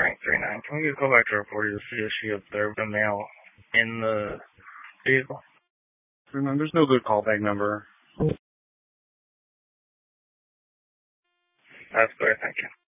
Frank 39. Can we get a call back to report to see if she observed a male in the vehicle? There's no good callback number. That's clear, thank you.